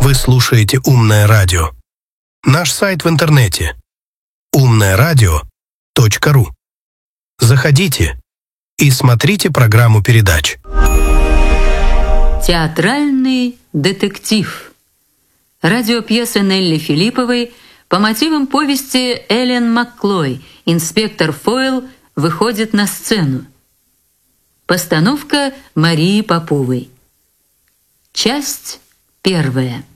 Вы слушаете «Умное радио». Наш сайт в интернете умноерадио.ру. Заходите и смотрите программу передач. Театральный детектив. Радиопьеса Нелли Филипповой по мотивам повести Эллен Макклой «Инспектор Фойл выходит на сцену». Постановка Марии Поповой. Часть первая.